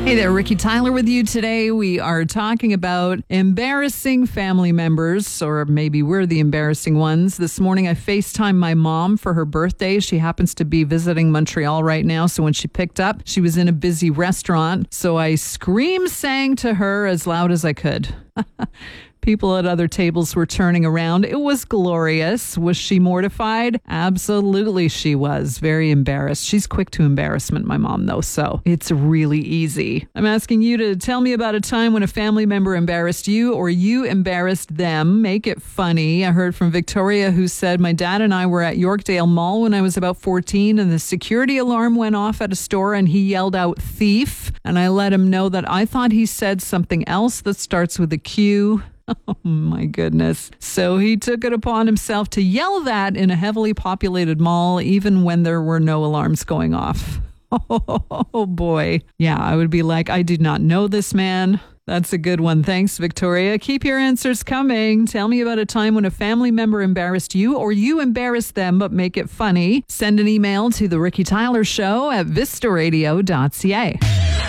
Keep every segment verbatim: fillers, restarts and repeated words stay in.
Hey there, Ricky Tyler with you today. We are talking about embarrassing family members, or maybe we're the embarrassing ones. This morning I FaceTimed my mom for her birthday. She happens to be visiting Montreal right now, so when she picked up, she was in a busy restaurant. So I scream sang to her as loud as I could. People at other tables were turning around. It was glorious. Was she mortified? Absolutely she was. Very embarrassed. She's quick to embarrassment, my mom, though, so it's really easy. I'm asking you to tell me about a time when a family member embarrassed you or you embarrassed them. Make it funny. I heard from Victoria, who said, my dad and I were at Yorkdale Mall when I was about fourteen, and the security alarm went off at a store and he yelled out thief. And I let him know that I thought he said something else that starts with a Q. Oh, my goodness. So he took it upon himself to yell that in a heavily populated mall, even when there were no alarms going off. Oh, boy. Yeah, I would be like, I did not know this man. That's a good one. Thanks, Victoria. Keep your answers coming. Tell me about a time when a family member embarrassed you or you embarrassed them, but make it funny. Send an email to The Ricky Tyler Show at vista radio dot c a.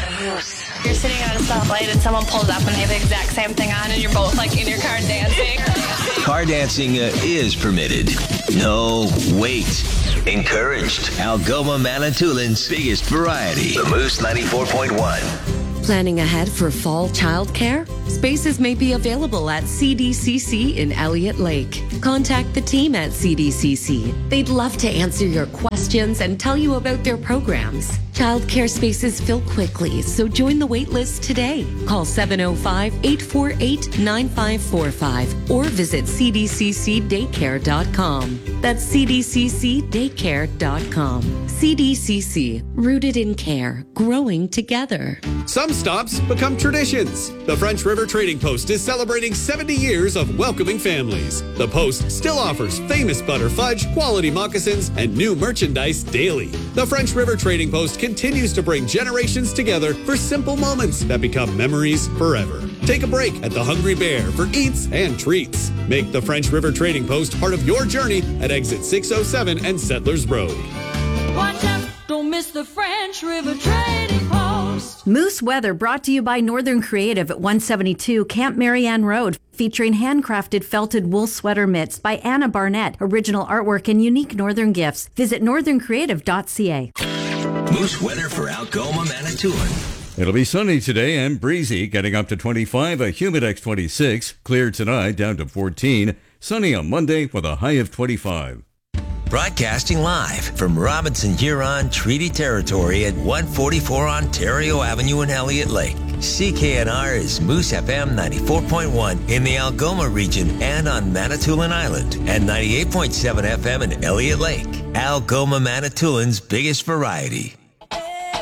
You're sitting at a stoplight and someone pulls up and they have the exact same thing on and you're both like in your car dancing. Car dancing uh, is permitted. No, wait. Encouraged. Algoma Manitoulин's biggest variety. The Moose ninety-four point one. Planning ahead for fall childcare? Spaces may be available at C D C C in Elliott Lake. Contact the team at C D C C. They'd love to answer your questions and tell you about their programs. Childcare spaces fill quickly, so join the wait list today. Call seven oh five, eight four eight, nine five four five or visit c d c c daycare dot com. That's c d c c daycare dot com. C D C C, rooted in care, growing together. Some stops become traditions. The French River Trading Post is celebrating seventy years of welcoming families. The Post still offers famous butter fudge, quality moccasins, and new merchandise daily. The French River Trading Post continues to bring generations together for simple moments that become memories forever. Take a break at the Hungry Bear for eats and treats. Make the French River Trading Post part of your journey at exit six oh seven and Settlers Road. Watch out, don't miss the French River Trading Post. Moose Weather brought to you by Northern Creative at one seventy-two Camp Marianne Road, featuring handcrafted felted wool sweater mitts by Anna Barnett, original artwork and unique Northern gifts. Visit northern creative dot c a. Moose weather for Algoma Manitoulin. It'll be sunny today and breezy, getting up to twenty-five, a Humidex twenty-six, clear tonight down to fourteen, sunny on Monday with a high of twenty-five. Broadcasting live from Robinson Huron Treaty Territory at one forty-four Ontario Avenue in Elliott Lake. C K N R is Moose F M ninety-four point one in the Algoma region and on Manitoulin Island, and ninety-eight point seven F M in Elliott Lake. Algoma Manitoulin's biggest variety.